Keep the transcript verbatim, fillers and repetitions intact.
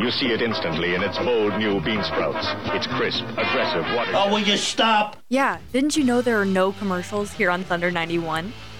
You see it instantly in its bold new bean sprouts. It's crisp, aggressive water. Oh, will you stop? Yeah, didn't you know there are no commercials here on Thunder ninety-one?